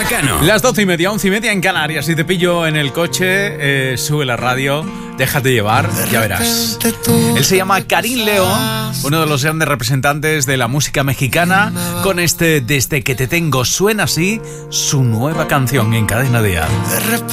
Cano. Las 12:30, 11:30 en Canarias. Si te pillo en el coche, sube la radio, déjate llevar, ya verás. Él se llama Karim León, uno de los grandes representantes de la música mexicana, con este Desde que te tengo. Suena así su nueva canción en Cadena Dial.